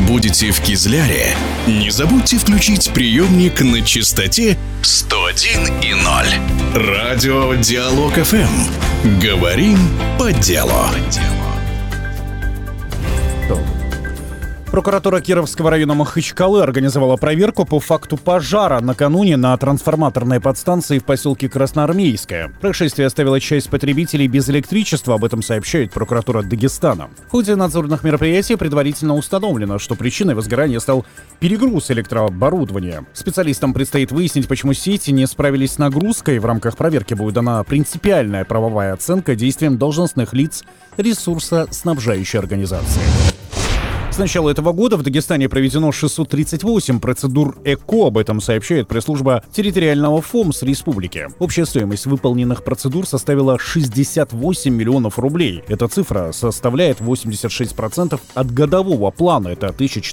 Будете в Кизляре? Не забудьте включить приемник на частоте 101,0. Радио Диалог ФМ. Говорим по делу. Прокуратура Кировского района Махачкалы организовала проверку по факту пожара накануне на трансформаторной подстанции в поселке Красноармейское. Происшествие оставило часть потребителей без электричества, об этом сообщает прокуратура Дагестана. В ходе надзорных мероприятий предварительно установлено, что причиной возгорания стал перегруз электрооборудования. Специалистам предстоит выяснить, почему сети не справились с нагрузкой. В рамках проверки будет дана принципиальная правовая оценка действиям должностных лиц ресурсоснабжающей организации. С начала этого года в Дагестане проведено 638 процедур ЭКО, об этом сообщает пресс-служба территориального ФОМС республики. Общая стоимость выполненных процедур составила 68 миллионов рублей. Эта цифра составляет 86% от годового плана, это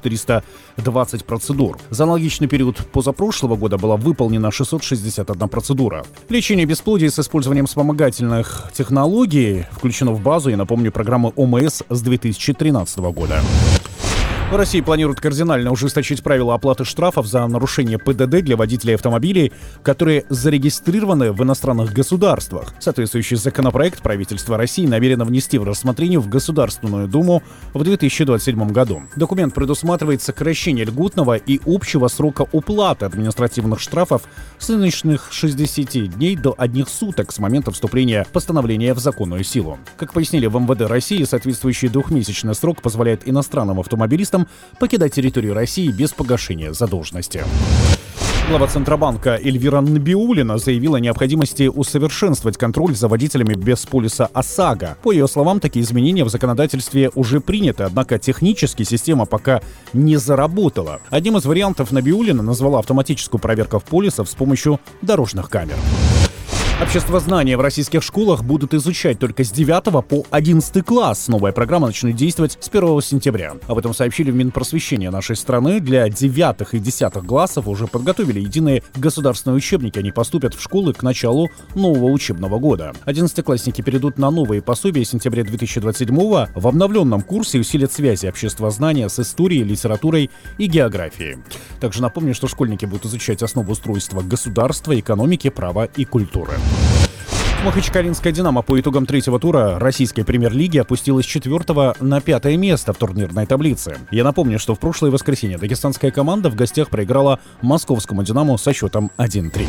1420 процедур. За аналогичный период позапрошлого года была выполнена 661 процедура. Лечение бесплодия с использованием вспомогательных технологий включено в базу, я напомню, программы ОМС с 2013 года. В России планируют кардинально ужесточить правила оплаты штрафов за нарушение ПДД для водителей автомобилей, которые зарегистрированы в иностранных государствах. Соответствующий законопроект правительство России намерено внести в рассмотрение в Государственную Думу в 2027 году. Документ предусматривает сокращение льготного и общего срока уплаты административных штрафов с нынешних 60 дней до 1 суток с момента вступления постановления в законную силу. Как пояснили в МВД России, соответствующий двухмесячный срок позволяет иностранным автомобилистам покидать территорию России без погашения задолженности. Глава Центробанка Эльвира Набиуллина заявила о необходимости усовершенствовать контроль за водителями без полиса ОСАГО. По ее словам, такие изменения в законодательстве уже приняты, однако технически система пока не заработала. Одним из вариантов Набиуллина назвала автоматическую проверку полисов с помощью дорожных камер. Обществознание в российских школах будут изучать только с 9 по 11 класс. Новая программа начнет действовать с 1 сентября. Об этом сообщили в Минпросвещения нашей страны. Для 9 и 10 классов уже подготовили единые государственные учебники. Они поступят в школы к началу нового учебного года. 11-классники перейдут на новые пособия с сентября 2027-го. В обновленном курсе усилят связи обществознания с историей, литературой и географией. Также напомню, что школьники будут изучать основы устройства государства, экономики, права и культуры. Махачкалинская «Динамо» по итогам третьего тура российской премьер-лиги опустилась с 4 на 5 место в турнирной таблице. Я напомню, что в прошлое воскресенье дагестанская команда в гостях проиграла московскому «Динамо» со счетом 1-3.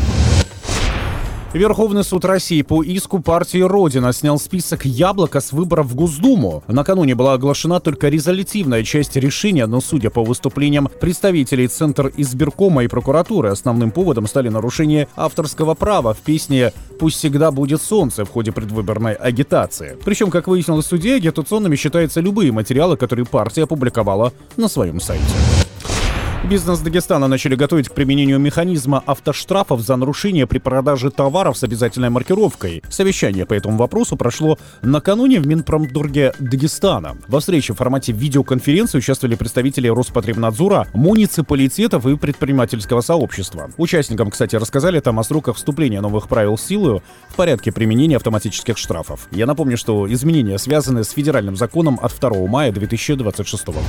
Верховный суд России по иску партии «Родина» снял список «Яблоко» с выборов в Госдуму. Накануне была оглашена только резолютивная часть решения, но, судя по выступлениям представителей Центризбиркома и прокуратуры, основным поводом стали нарушения авторского права в песне «Пусть всегда будет солнце» в ходе предвыборной агитации. Причем, как выяснилось в суде, агитационными считаются любые материалы, которые партия опубликовала на своем сайте. Бизнес Дагестана начали готовить к применению механизма автоштрафов за нарушение при продаже товаров с обязательной маркировкой. Совещание по этому вопросу прошло накануне в Минпромторге Дагестана. Во встрече в формате видеоконференции участвовали представители Роспотребнадзора, муниципалитетов и предпринимательского сообщества. Участникам, кстати, рассказали там о сроках вступления новых правил в силу в порядке применения автоматических штрафов. Я напомню, что изменения связаны с федеральным законом от 2 мая 2026 года.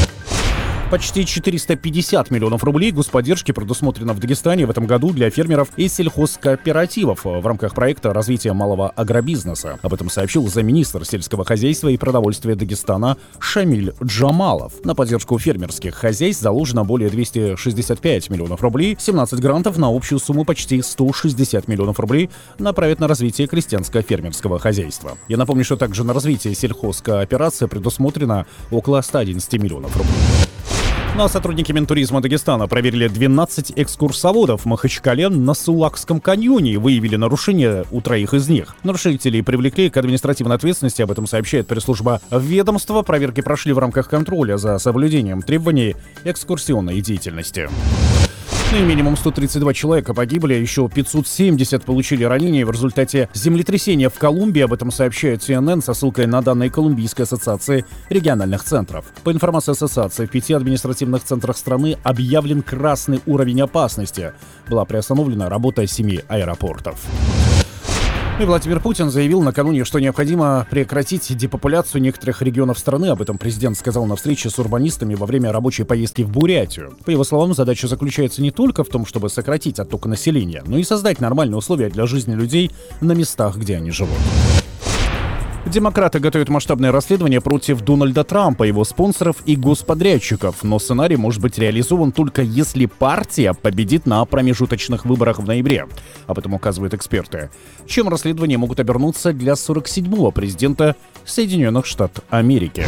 Почти 450 миллионов рублей господдержки предусмотрено в Дагестане в этом году для фермеров и сельхозкооперативов в рамках проекта развития малого агробизнеса. Об этом сообщил замминистра сельского хозяйства и продовольствия Дагестана Шамиль Джамалов. На поддержку фермерских хозяйств заложено более 265 миллионов рублей, 17 грантов на общую сумму почти 160 миллионов рублей направят на развитие крестьянско-фермерского хозяйства. Я напомню, что также на развитие сельхозкооперации предусмотрено около 111 миллионов рублей. Ну а сотрудники Минтуризма Дагестана проверили 12 экскурсоводов в Махачкале на Сулакском каньоне и выявили нарушения у 3 из них. Нарушителей привлекли к административной ответственности, об этом сообщает пресс-служба ведомства. Проверки прошли в рамках контроля за соблюдением требований экскурсионной деятельности. Ну и минимум 132 человека погибли, а еще 570 получили ранения в результате землетрясения в Колумбии. Об этом сообщает CNN со ссылкой на данные Колумбийской ассоциации региональных центров. По информации ассоциации, в 5 административных центрах страны объявлен красный уровень опасности. Была приостановлена работа 7 аэропортов. И Владимир Путин заявил накануне, что необходимо прекратить депопуляцию некоторых регионов страны. Об этом президент сказал на встрече с урбанистами во время рабочей поездки в Бурятию. По его словам, задача заключается не только в том, чтобы сократить отток населения, но и создать нормальные условия для жизни людей на местах, где они живут. Демократы готовят масштабное расследование против Дональда Трампа, его спонсоров и господрядчиков. Но сценарий может быть реализован только если партия победит на промежуточных выборах в ноябре. Об этом указывают эксперты. Чем расследования могут обернуться для 47-го президента Соединенных Штатов Америки.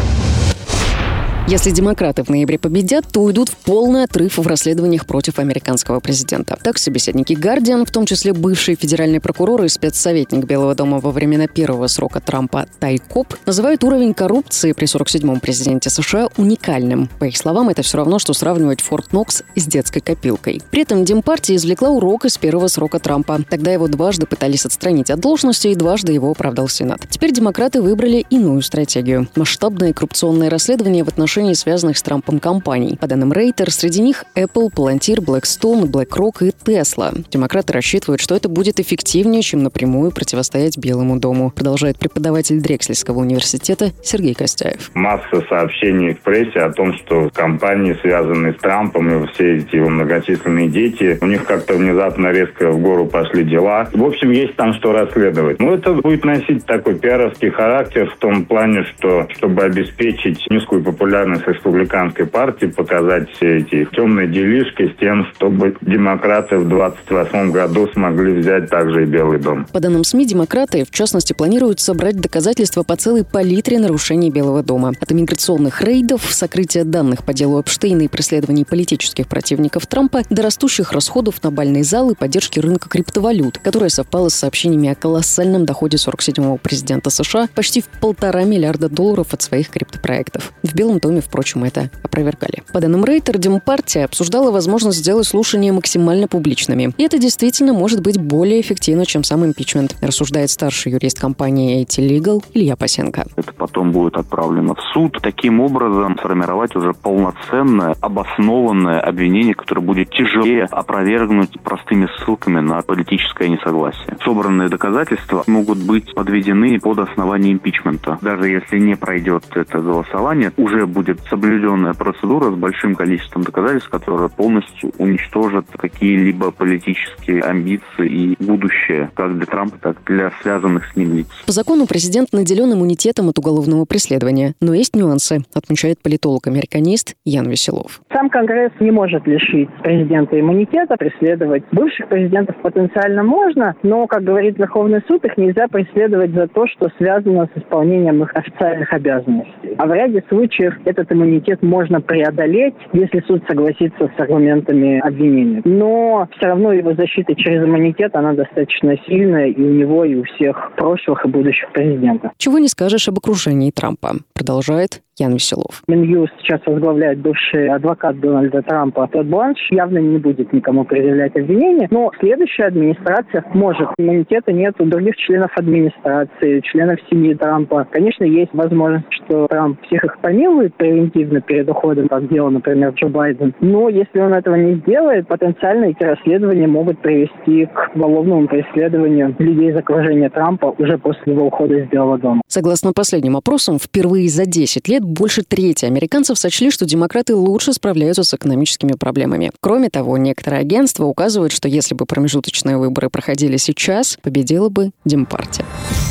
Если демократы в ноябре победят, то уйдут в полный отрыв в расследованиях против американского президента. Так, собеседники «Гардиан», в том числе бывший федеральный прокурор и спецсоветник Белого дома во времена первого срока Трампа Тай Коб, называют уровень коррупции при 47-м президенте США уникальным. По их словам, это все равно, что сравнивать Форт Нокс с детской копилкой. При этом Демпартия извлекла урок из первого срока Трампа. Тогда его дважды пытались отстранить от должности, и дважды его оправдал Сенат. Теперь демократы выбрали иную стратегию. Масштабное коррупционное расследование в отношении связанных с Трампом компаний. По данным Reuters, среди них Apple, Palantir, Blackstone, BlackRock и Tesla. Демократы рассчитывают, что это будет эффективнее, чем напрямую противостоять Белому дому, продолжает преподаватель Дрекслерского университета Сергей Костяев. Масса сообщений в прессе о том, что компании, связанные с Трампом, и все эти его многочисленные дети, у них как-то внезапно резко в гору пошли дела. В общем, есть там что расследовать. Но это будет носить такой пиаровский характер в том плане, что чтобы обеспечить низкую популярность республиканской партии, показать все эти темные делишки с тем, чтобы демократы в 28 году смогли взять также и Белый дом. По данным СМИ, демократы, в частности, планируют собрать доказательства по целой палитре нарушений Белого дома. От иммиграционных рейдов, сокрытия данных по делу Эпштейна и преследований политических противников Трампа до растущих расходов на бальный зал и поддержки рынка криптовалют, которая совпала с сообщениями о колоссальном доходе 47-го президента США почти в $1,5 миллиарда от своих криптопроектов. В Белом доме, впрочем, это опровергали. По данным Рейтер, Демпартия обсуждала возможность сделать слушания максимально публичными. И это действительно может быть более эффективно, чем сам импичмент, рассуждает старший юрист компании AT Legal Илья Пасенко. Это потом будет отправлено в суд. Таким образом, сформировать уже полноценное, обоснованное обвинение, которое будет тяжелее опровергнуть простыми ссылками на политическое несогласие. Собранные доказательства могут быть подведены под основание импичмента. Даже если не пройдет это голосование, уже будет соблюденная процедура с большим количеством доказательств, которая полностью уничтожит какие-либо политические амбиции и будущее как для Трампа, так и для связанных с ним лиц. По закону президент наделен иммунитетом от уголовного преследования. Но есть нюансы, отмечает политолог-американист Ян Веселов. Сам Конгресс не может лишить президента иммунитета, преследовать бывших президентов потенциально можно, но, как говорит Верховный суд, их нельзя преследовать за то, что связано с исполнением их официальных обязанностей. А в ряде случаев этот иммунитет можно преодолеть, если суд согласится с аргументами обвинения. Но все равно его защита через иммунитет, она достаточно сильная и у него, и у всех прошлых и будущих президентов. Чего не скажешь об окружении Трампа, продолжает Ян Веселов. Минюст сейчас возглавляет бывший адвокат Дональда Трампа Тодд Бланш. Явно не будет никому предъявлять обвинения, но следующая администрация может. Иммунитета нет у других членов администрации, членов семьи Трампа. Конечно, есть возможность, что Трамп всех их помилует превентивно перед уходом, как делал, например, Джо Байден. Но если он этого не сделает, потенциально эти расследования могут привести к уголовному преследованию людей из окружения Трампа уже после его ухода из Белого дома. Согласно последним опросам, впервые за 10 лет больше трети американцев сочли, что демократы лучше справляются с экономическими проблемами. Кроме того, некоторые агентства указывают, что если бы промежуточные выборы проходили сейчас, победила бы Демпартия.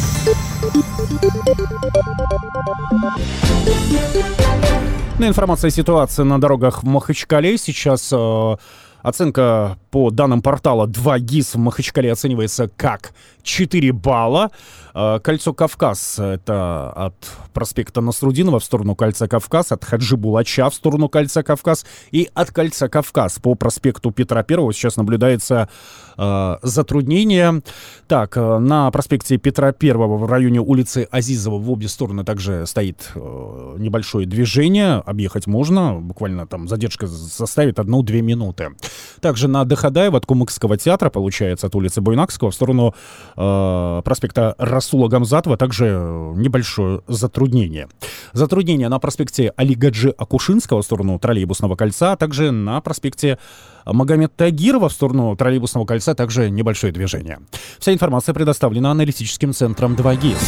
Информация о ситуации на дорогах в Махачкале. Сейчас оценка по данным портала 2GIS в Махачкале оценивается как 4 балла. Кольцо Кавказ — это от проспекта Насрудинова в сторону Кольца Кавказ, от Хаджи Булача в сторону Кольца Кавказ и от Кольца Кавказ по проспекту Петра I сейчас наблюдается затруднение. Так, на проспекте Петра I в районе улицы Азизова в обе стороны также стоит небольшое движение. Объехать можно, буквально там задержка составит 1-2 минуты. Также на Доходаева от Кумыкского театра, получается, от улицы Буйнакского в сторону проспекта Расула Гамзатова также небольшое затруднение. Затруднение на проспекте Али-Гаджи Акушинского в сторону Троллейбусного кольца, а также на проспекте Магомед Тагирова в сторону Троллейбусного кольца также небольшое движение. Вся информация предоставлена аналитическим центром 2GIS.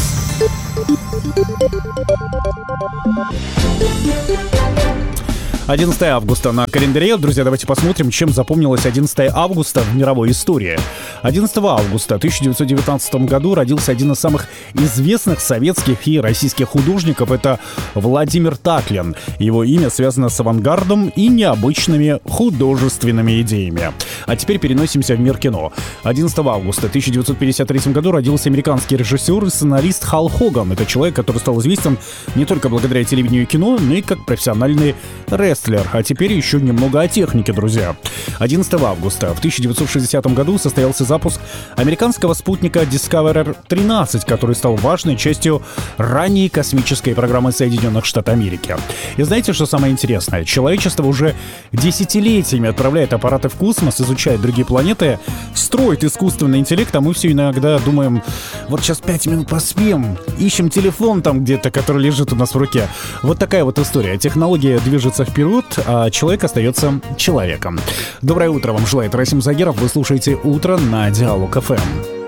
11 августа на календаре. Друзья, давайте посмотрим, чем запомнилось 11 августа в мировой истории. 11 августа в 1919 году родился один из самых известных советских и российских художников. Это Владимир Татлин. Его имя связано с авангардом и необычными художественными идеями. А теперь переносимся в мир кино. 11 августа в 1953 году родился американский режиссер и сценарист Хал Хоган. Это человек, который стал известен не только благодаря телевидению и кино, но и как профессиональный рестлер. А теперь еще немного о технике, друзья. 11 августа в 1960 году состоялся запуск американского спутника Discoverer 13, который стал важной частью ранней космической программы Соединенных Штатов Америки. И знаете, что самое интересное? Человечество уже десятилетиями отправляет аппараты в космос, изучает другие планеты, строит искусственный интеллект, а мы все иногда думаем, вот сейчас 5 минут поспим, ищем телефон там где-то, который лежит у нас в руке. Вот такая вот история. Технология движется вперед, а человек остается человеком. Доброе утро вам желает Расим Загеров. Вы слушаете «Утро» на Диалог ФМ.